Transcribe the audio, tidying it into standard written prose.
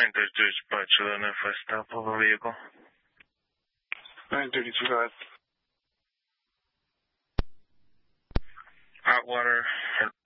932 dispatch, Lone F, stop of a vehicle. 932, go ahead. Hot water